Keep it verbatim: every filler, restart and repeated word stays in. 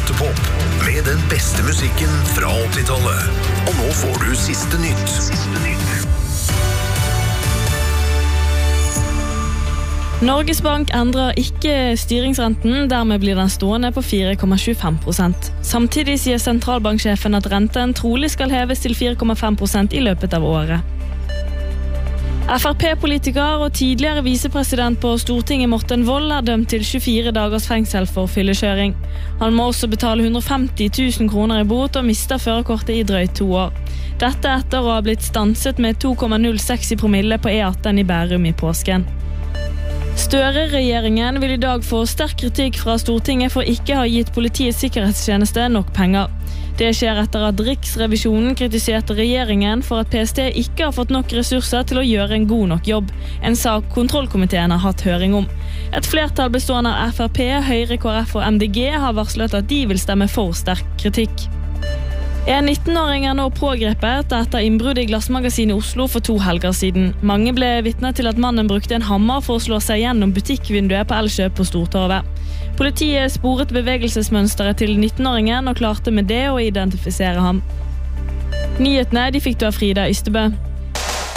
Åttepop med den beste musikken fra åttitallet. Og nå får du siste nytt. Siste nytt. Norges Bank endrer ikke styringsrenten, dermed blir den stående på fire komma tjuefem prosent. Samtidig sier sentralbanksjefen at renten trolig skal heves til fire komma fem prosent i løpet av året. F R P-politiker og tidligere visepresident på Stortinget Morten Wold er dømt til tjuefire dagers fengsel for fyllekjøring. Han må også betale hundre og femti tusen kroner i bot og mister førerkortet i drøyt to år. Dette etter å ha blitt stanset med to komma null seks i promille på E atten i Bærum i påsken. Støre-regjeringen vil i dag få sterk kritikk fra Stortinget for ikke å ha gitt Politiets sikkerhetstjeneste nok penger. Det skjer etter at Riksrevisjonen kritiserte regjeringen for at P S T ikke har fått nok ressurser til å gjøre en god nok jobb, en sak kontrollkomiteen har hatt høring om. Et flertall bestående av F R P, Høyre, K R F og M D G har varslet at de vil stemme for sterk kritikk. En nittenåring er nå pågrepet etter innbrudd i Glassmagasin i Oslo for to helger siden. Mange ble vitne til at mannen brukte en hammer for å slå seg gjennom butikkvinduet på Elkjøp på Stortorvet. Politiet sporet bevegelsesmønsteret til nittenåringen og klarte med det å identifisere ham. Nyhetene de fikk du av Frida Ystebø.